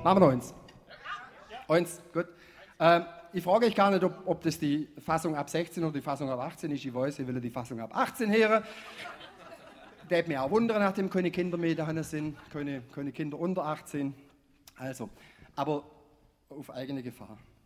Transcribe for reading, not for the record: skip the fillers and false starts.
Machen wir eins. Eins, gut. Ich frage euch gar nicht, ob das die Fassung ab 16 oder die Fassung ab 18 ist. Ich weiß, ich will die Fassung ab 18 hören. Das würde mich auch wundern, nachdem keine Kinder mehr da sind, keine Kinder unter 18. Also, aber auf eigene Gefahr.